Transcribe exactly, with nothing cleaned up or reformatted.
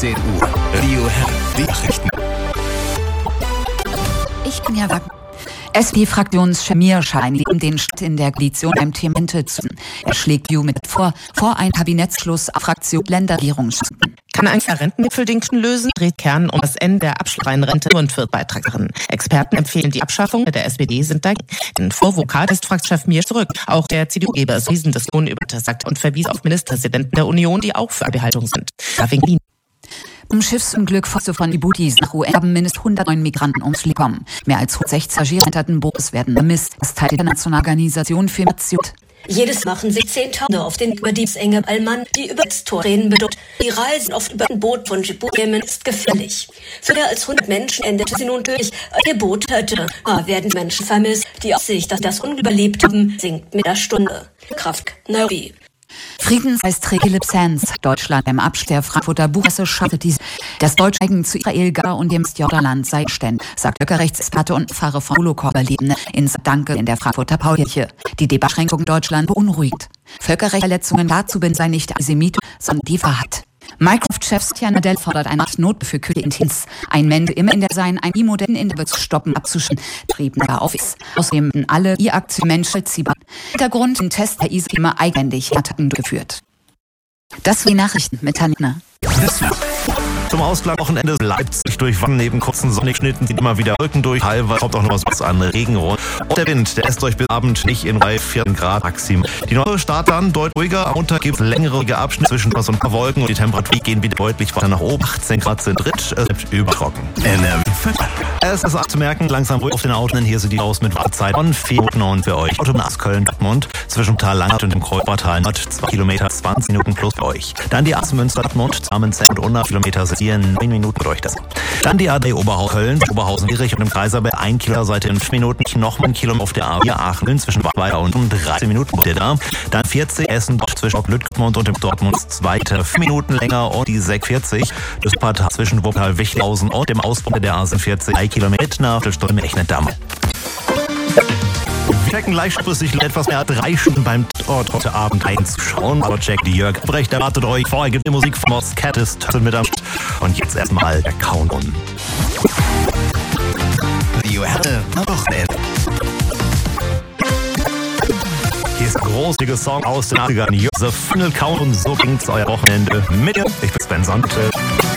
achtzehn Uhr. Radio Herren, die Nachrichten. Ich bin ja wack. S P-Fraktionschef Mierschein legt den Stadt in der Koalition beim Thema Rente zu. Er schlägt Ju mit vor, vor ein Kabinettsschluss auf Fraktion Länderregierung schicken. Kann ein Rentengipfel den Knoten lösen, dreht Kern um das Ende der abschlussfreien Rente und wird Beitragsarin. Experten empfehlen die Abschaffung, der S P D sind dagegen. Den Vorvokal ist Fraktionschef Mier zurück. Auch der C D U-Geber ist Riesendiskussion über das sagt und verwies auf Ministerpräsidenten der Union, die auch für Behaltung sind. Wien. Im Schiffsunglück von Djibouti nach U S haben mindestens hundertneun Migranten ums Leben gekommen. Mehr als hundertsechzig Passagiere enterten Bootes werden vermisst. Das teilt die internationale Organisation für Migration. Jedes machen sich Zehntausende auf den über die enge Allmann, die über das Tor reden bedeutet. Die Reisen oft über ein Boot von Djibouti ist gefährlich. Für mehr als hundert Menschen endete sie nun tödlich. Ihr Boot hatte. Da werden Menschen vermisst. Die Aussicht, dass das Unglück überlebt haben, sinkt mit der Stunde. Kraft Nairobi. Friedenspreisträger Philipp Sands, Deutschland beim Abschluss der Frankfurter Buchmesse schafft dies. Das deutsche Eigen zu Israel, Gaza und dem Jordanland sei ständig, sagt Völkerrechtsexperte und Pfarrer von Holocaust-Überlebenden in Danke in der Frankfurter Paulkirche. Die Debeschränkung Deutschland beunruhigt. Völkerrechtsverletzungen dazu bin sei nicht Antisemit, sondern die Wahrheit. Microsoft-Chef Satya Nadella fordert eine Not für Küche-Intens. Ein Mensch immer in der sein, ein I-Modell in der zu stoppen, abzuschneiden, triebender Office. Außerdem alle I-Aktien Menschen ziehen. Hintergrund im Test der I S immer eigenhändig Attacken durchgeführt. Das sind die Nachrichten mit Tanina. Zum Ausgleich-Wochenende Leipzig durch Wann neben kurzen Sonnenschnitten sieht immer wieder Wolken durch. Teilweise kommt auch noch was an Regen rund. Und der Wind, der lässt euch bis Abend nicht in Reihe vier Grad maximal. Die neue Start dann deutlich ruhiger. Am Montag gibt es längere Abschnitte zwischen was und ein paar Wolken und die Temperaturen gehen wieder deutlich weiter nach oben. achtzehn Grad sind dritt, es bleibt übertrocken. N R W. Es ist abzumerken, langsam ruhig auf den Autobahnen. Hier sind die aus mit Wartezeit von vier Minuten und für euch. Autobahn aus Köln-Dortmund zwischen Tal Langert und dem Kreuzportal Nord zwei Kilometer, zwanzig Minuten plus für euch. Dann die A Münster-Dortmund, Zamenzer und Unna Kilometer sind hier neun Minuten durch das. Dann die A drei Oberhausen-Köln, Oberhausen-Erich und im Kreisaberg ein Kilometer Seite in fünf Minuten. Nochmal ein Kilometer auf der A vier Aachen zwischen Weiler und um dreizehn Minuten der da. Dann vierzig Essen zwischen Lüttgemund und dem Dortmund zweite fünf Minuten länger und die sechsundvierzig. Das Part zwischen Wuppertal-Wichthausen und dem Ausbau der A vierzig ein Kilometer nach der Stunde Echnet-Damm. Wir checken leichtflüssig etwas mehr als drei Stunden beim Ort heute Abend einzuschauen. Aber check die Jörg Brecht erwartet euch. Vorher gibt die Musik von Moss Cat ist mit am Start. Und jetzt erstmal der Countdown. Radio Herren, Wochenende. Hier ist ein großartiger Song aus den achtzigern. The Final Countdown, so ging's euer Wochenende mit dir. Ich bin Sven Sand.